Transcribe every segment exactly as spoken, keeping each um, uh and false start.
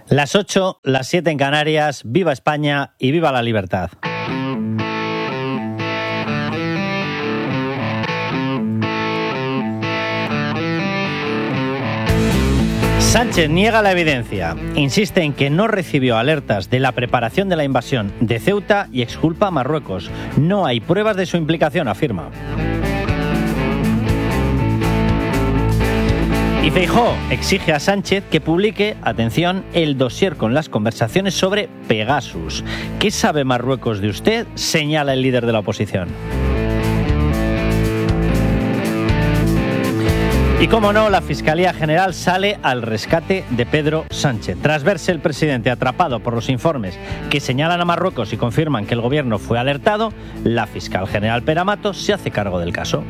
Las ocho, las siete en Canarias, viva España y viva la libertad. Sánchez niega la evidencia, insiste en que no recibió alertas de la preparación de la invasión de Ceuta y exculpa a Marruecos. No hay pruebas de su implicación, afirma. Y Feijóo exige a Sánchez que publique, atención, el dossier con las conversaciones sobre Pegasus. ¿Qué sabe Marruecos de usted?, señala el líder de la oposición. Y como no, la Fiscalía General sale al rescate de Pedro Sánchez. Tras verse el presidente atrapado por los informes que señalan a Marruecos y confirman que el gobierno fue alertado, la fiscal general Pera Matos se hace cargo del caso.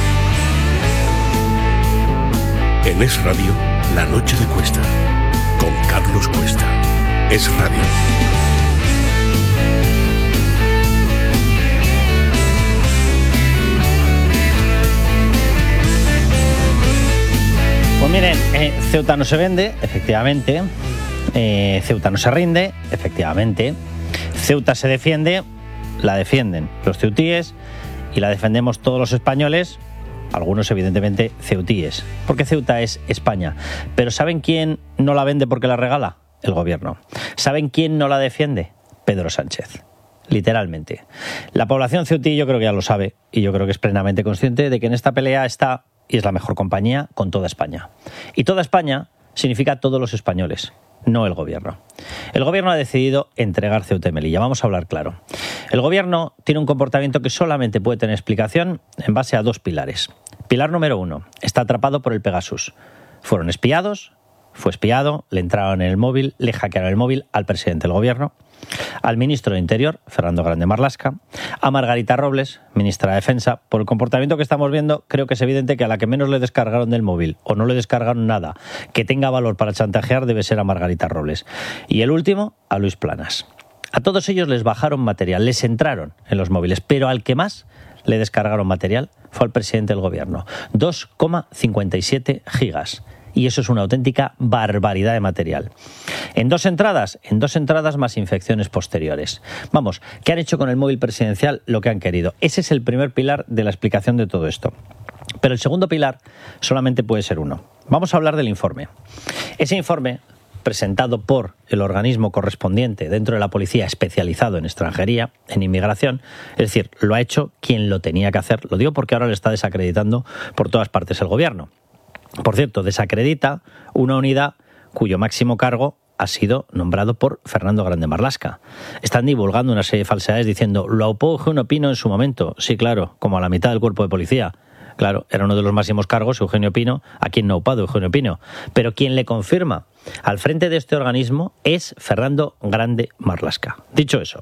En Es Radio, La Noche de Cuesta, con Carlos Cuesta. Es Radio. Pues miren, eh, Ceuta no se vende, efectivamente. Eh, Ceuta no se rinde, efectivamente. Ceuta se defiende, la defienden los ceutíes y la defendemos todos los españoles. Algunos, evidentemente, ceutíes, porque Ceuta es España. Pero ¿saben quién no la vende porque la regala? El gobierno. ¿Saben quién no la defiende? Pedro Sánchez. Literalmente. La población ceutí yo creo que ya lo sabe y yo creo que es plenamente consciente de que en esta pelea está, y es la mejor compañía, con toda España. Y toda España significa todos los españoles, no el gobierno. El gobierno ha decidido entregar Ceuta y Melilla. Vamos a hablar claro. El gobierno tiene un comportamiento que solamente puede tener explicación en base a dos pilares. Pilar número uno, está atrapado por el Pegasus. Fueron espiados, fue espiado, le entraron en el móvil, le hackearon el móvil al presidente del gobierno, al ministro de Interior, Fernando Grande Marlaska, a Margarita Robles, ministra de Defensa. Por el comportamiento que estamos viendo, creo que es evidente que a la que menos le descargaron del móvil o no le descargaron nada que tenga valor para chantajear debe ser a Margarita Robles. Y el último, a Luis Planas. A todos ellos les bajaron material, les entraron en los móviles, pero al que más le descargaron material fue al presidente del gobierno. dos coma cincuenta y siete gigas. Y eso es una auténtica barbaridad de material. En dos entradas, en dos entradas más infecciones posteriores. Vamos, que han hecho con el móvil presidencial lo que han querido. Ese es el primer pilar de la explicación de todo esto. Pero el segundo pilar solamente puede ser uno. Vamos a hablar del informe. Ese informe, presentado por el organismo correspondiente dentro de la policía especializado en extranjería, en inmigración, es decir, lo ha hecho quien lo tenía que hacer. Lo digo porque ahora le está desacreditando por todas partes el gobierno. Por cierto, desacredita una unidad cuyo máximo cargo ha sido nombrado por Fernando Grande Marlaska. Están divulgando una serie de falsedades diciendo lo aupó Eugenio Pino en su momento. Sí, claro, como a la mitad del cuerpo de policía. Claro, era uno de los máximos cargos, Eugenio Pino, a quien no ha aupado Eugenio Pino. Pero quien le confirma al frente de este organismo es Fernando Grande Marlaska. Dicho eso,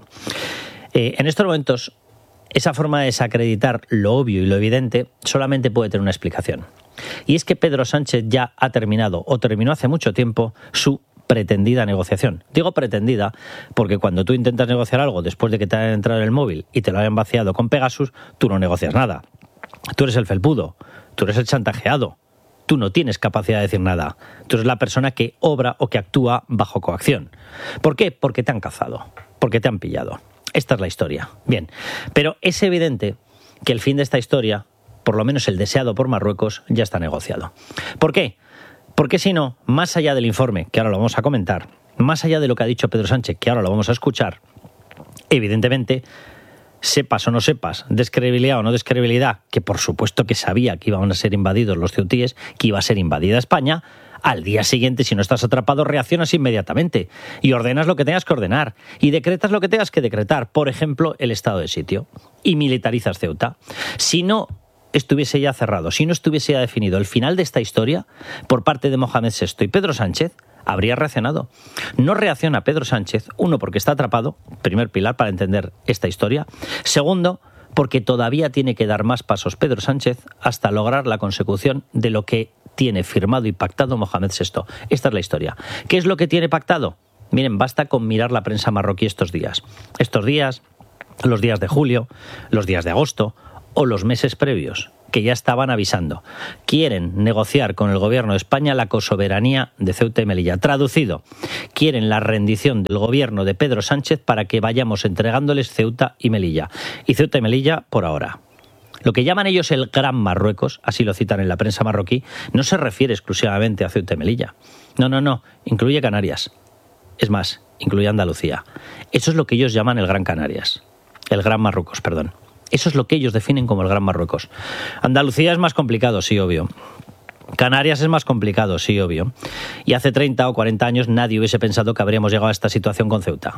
eh, en estos momentos, esa forma de desacreditar lo obvio y lo evidente solamente puede tener una explicación. Y es que Pedro Sánchez ya ha terminado, o terminó hace mucho tiempo, su pretendida negociación. Digo pretendida porque cuando tú intentas negociar algo después de que te hayan entrado en el móvil y te lo hayan vaciado con Pegasus, tú no negocias nada. Tú eres el felpudo, tú eres el chantajeado, tú no tienes capacidad de decir nada. Tú eres la persona que obra o que actúa bajo coacción. ¿Por qué? Porque te han cazado, porque te han pillado. Esta es la historia. Bien, pero es evidente que el fin de esta historia, por lo menos el deseado por Marruecos, ya está negociado. ¿Por qué? Porque si no, más allá del informe, que ahora lo vamos a comentar, más allá de lo que ha dicho Pedro Sánchez, que ahora lo vamos a escuchar, evidentemente, sepas o no sepas, descredibilidad o no descredibilidad, que por supuesto que sabía que iban a ser invadidos los ceutíes, que iba a ser invadida España, al día siguiente, si no estás atrapado, reaccionas inmediatamente y ordenas lo que tengas que ordenar y decretas lo que tengas que decretar, por ejemplo, el estado de sitio, y militarizas Ceuta. Si no estuviese ya cerrado, si no estuviese ya definido el final de esta historia por parte de Mohamed sexto y Pedro Sánchez, habría reaccionado. No reacciona Pedro Sánchez, uno, porque está atrapado, primer pilar para entender esta historia. Segundo, porque todavía tiene que dar más pasos Pedro Sánchez hasta lograr la consecución de lo que tiene firmado y pactado Mohamed sexto. Esta es la historia. ¿Qué es lo que tiene pactado? Miren, basta con mirar la prensa marroquí estos días. Estos días, los días de julio, los días de agosto, o los meses previos, que ya estaban avisando. Quieren negociar con el gobierno de España la cosoberanía de Ceuta y Melilla. Traducido, quieren la rendición del gobierno de Pedro Sánchez para que vayamos entregándoles Ceuta y Melilla. Y Ceuta y Melilla por ahora. Lo que llaman ellos el Gran Marruecos, así lo citan en la prensa marroquí, no se refiere exclusivamente a Ceuta y Melilla. No, no, no, incluye Canarias. Es más, incluye Andalucía. Eso es lo que ellos llaman el Gran Canarias. El Gran Marruecos, perdón. Eso es lo que ellos definen como el Gran Marruecos. Andalucía es más complicado, sí, obvio. Canarias es más complicado, sí, obvio. Y hace treinta o cuarenta años nadie hubiese pensado que habríamos llegado a esta situación con Ceuta.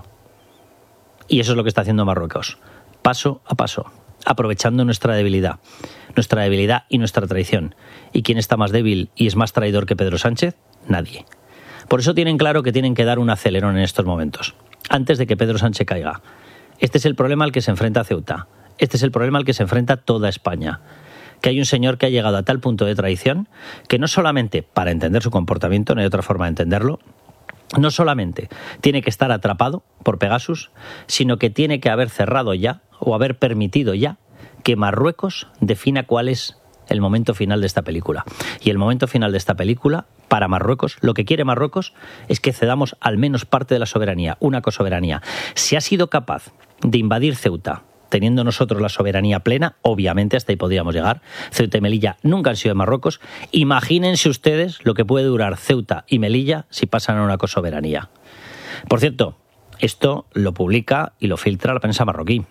Y eso es lo que está haciendo Marruecos. Paso a paso, aprovechando nuestra debilidad. Nuestra debilidad y nuestra traición. ¿Y quién está más débil y es más traidor que Pedro Sánchez? Nadie. Por eso tienen claro que tienen que dar un acelerón en estos momentos, antes de que Pedro Sánchez caiga. Este es el problema al que se enfrenta Ceuta. Este es el problema al que se enfrenta toda España. Que hay un señor que ha llegado a tal punto de traición que no solamente, para entender su comportamiento, no hay otra forma de entenderlo, no solamente tiene que estar atrapado por Pegasus, sino que tiene que haber cerrado ya, o haber permitido ya, que Marruecos defina cuál es el momento final de esta película. Y el momento final de esta película, para Marruecos, lo que quiere Marruecos es que cedamos al menos parte de la soberanía, una cosoberanía. Si ha sido capaz de invadir Ceuta, teniendo nosotros la soberanía plena, obviamente hasta ahí podríamos llegar. Ceuta y Melilla nunca han sido de Marruecos. Imagínense ustedes lo que puede durar Ceuta y Melilla si pasan a una cosoberanía. Por cierto, esto lo publica y lo filtra la prensa marroquí.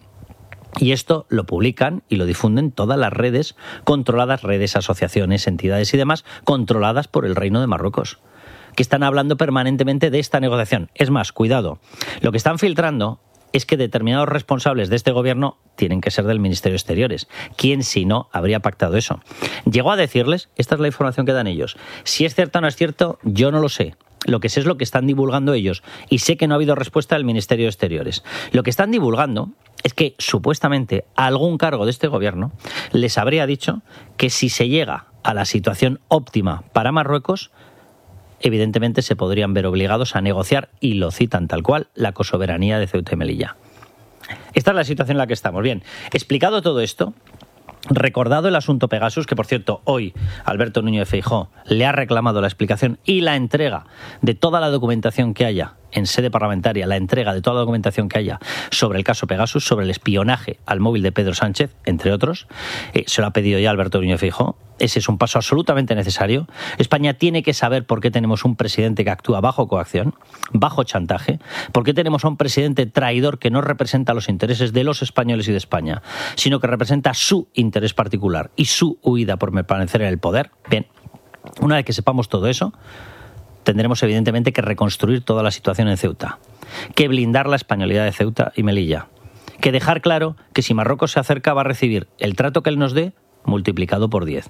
Y esto lo publican y lo difunden todas las redes controladas, redes, asociaciones, entidades y demás, controladas por el Reino de Marruecos, que están hablando permanentemente de esta negociación. Es más, cuidado, lo que están filtrando es que determinados responsables de este gobierno tienen que ser del Ministerio de Exteriores. ¿Quién, si no, habría pactado eso? Llegó a decirles, esta es la información que dan ellos. Si es cierto o no es cierto, yo no lo sé. Lo que sé es lo que están divulgando ellos. Y sé que no ha habido respuesta del Ministerio de Exteriores. Lo que están divulgando es que, supuestamente, algún cargo de este gobierno les habría dicho que si se llega a la situación óptima para Marruecos, evidentemente se podrían ver obligados a negociar, y lo citan tal cual, la cosoberanía de Ceuta y Melilla. Esta es la situación en la que estamos. Bien, explicado todo esto, recordado el asunto Pegasus, que por cierto hoy Alberto Núñez Feijóo le ha reclamado la explicación y la entrega de toda la documentación que haya en sede parlamentaria, la entrega de toda la documentación que haya sobre el caso Pegasus, sobre el espionaje al móvil de Pedro Sánchez, entre otros. Eh, se lo ha pedido ya Alberto Núñez Feijóo. Ese es un paso absolutamente necesario. España tiene que saber por qué tenemos un presidente que actúa bajo coacción, bajo chantaje, por qué tenemos a un presidente traidor que no representa los intereses de los españoles y de España, sino que representa su interés particular y su huida por permanecer en el poder. Bien, una vez que sepamos todo eso, tendremos evidentemente que reconstruir toda la situación en Ceuta, que blindar la españolidad de Ceuta y Melilla, que dejar claro que si Marruecos se acerca va a recibir el trato que él nos dé multiplicado por diez.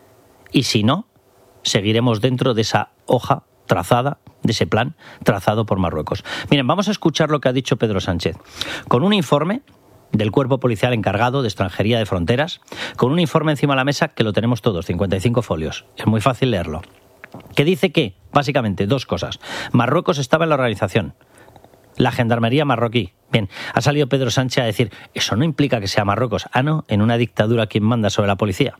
Y si no, seguiremos dentro de esa hoja trazada, de ese plan trazado por Marruecos. Miren, vamos a escuchar lo que ha dicho Pedro Sánchez. Con un informe del Cuerpo Policial encargado de Extranjería de Fronteras, con un informe encima de la mesa que lo tenemos todos, cincuenta y cinco folios. Es muy fácil leerlo. Que dice que, básicamente, dos cosas. Marruecos estaba en la organización. La gendarmería marroquí. Bien, ha salido Pedro Sánchez a decir, eso no implica que sea Marruecos. Ah, no, en una dictadura, ¿quién manda sobre la policía?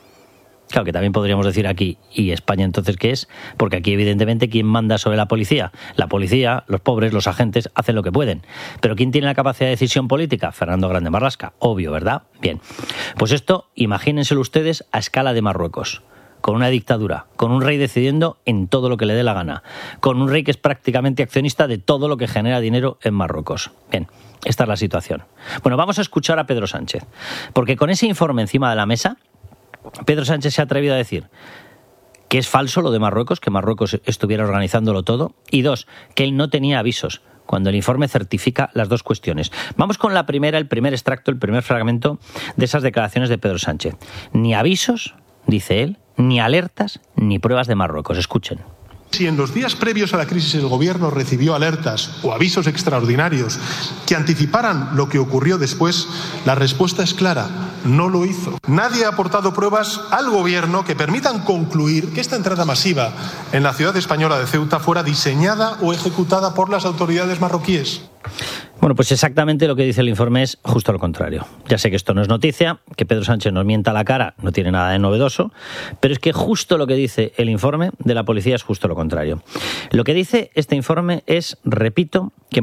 Claro que también podríamos decir aquí, ¿y España entonces qué es? Porque aquí evidentemente ¿quién manda sobre la policía? La policía, los pobres, los agentes, hacen lo que pueden. ¿Pero quién tiene la capacidad de decisión política? Fernando Grande Marlaska, obvio, ¿verdad? Bien, pues esto, imagínenselo ustedes a escala de Marruecos, con una dictadura, con un rey decidiendo en todo lo que le dé la gana, con un rey que es prácticamente accionista de todo lo que genera dinero en Marruecos. Bien, esta es la situación. Bueno, vamos a escuchar a Pedro Sánchez, porque con ese informe encima de la mesa, Pedro Sánchez se ha atrevido a decir que es falso lo de Marruecos, que Marruecos estuviera organizándolo todo, y dos, que él no tenía avisos, cuando el informe certifica las dos cuestiones. Vamos con la primera, el primer extracto, el primer fragmento de esas declaraciones de Pedro Sánchez. Ni avisos, dice él, ni alertas, ni pruebas de Marruecos. Escuchen. Si en los días previos a la crisis el gobierno recibió alertas o avisos extraordinarios que anticiparan lo que ocurrió después, la respuesta es clara, no lo hizo. Nadie ha aportado pruebas al gobierno que permitan concluir que esta entrada masiva en la ciudad española de Ceuta fuera diseñada o ejecutada por las autoridades marroquíes. Bueno, pues exactamente lo que dice el informe es justo lo contrario. Ya sé que esto no es noticia, que Pedro Sánchez nos mienta a la cara no tiene nada de novedoso, pero es que justo lo que dice el informe de la policía es justo lo contrario. Lo que dice este informe es, repito, que